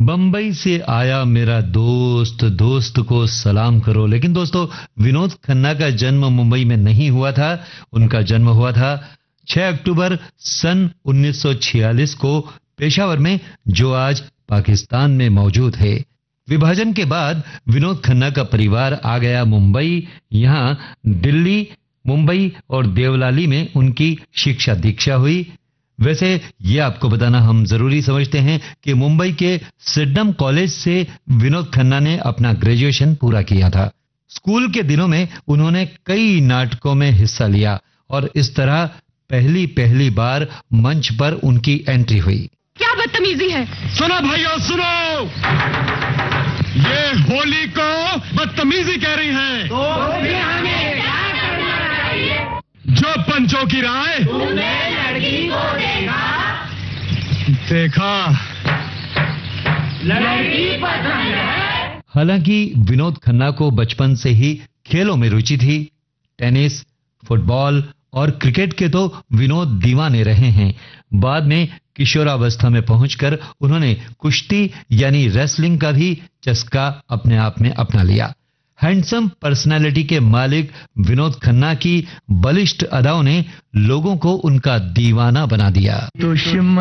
बंबई से आया मेरा दोस्त, दोस्त को सलाम करो। लेकिन दोस्तों, विनोद खन्ना का जन्म मुंबई में नहीं हुआ था। उनका जन्म हुआ था 6 अक्टूबर सन 1946 को पेशावर में, जो आज पाकिस्तान में मौजूद है। विभाजन के बाद विनोद खन्ना का परिवार आ गया मुंबई। यहाँ दिल्ली, मुंबई और देवलाली में उनकी शिक्षा दीक्षा हुई। वैसे ये आपको बताना हम जरूरी समझते हैं कि मुंबई के सिडनम कॉलेज से विनोद खन्ना ने अपना ग्रेजुएशन पूरा किया था। स्कूल के दिनों में उन्होंने कई नाटकों में हिस्सा लिया और इस तरह पहली बार मंच पर उनकी एंट्री हुई। क्या बदतमीजी है! सुनो भाइयों, सुनो! ये होली को बदतमीजी कह रही है। तो फिर हमें क्या करना चाहिए? जो पंचों की राय तुमने लड़की को देखा, लड़की पसंद है। हालांकि विनोद खन्ना को बचपन से ही खेलों में रुचि थी। टेनिस, फुटबॉल और क्रिकेट के तो विनोद दीवाने रहे हैं। बाद में किशोरावस्था में पहुंचकर उन्होंने कुश्ती यानी रेसलिंग का भी चस्का अपने आप में अपना लिया। हैंडसम पर्सनालिटी के मालिक विनोद खन्ना की बलिष्ठ अदाओं ने लोगों को उनका दीवाना बना दिया।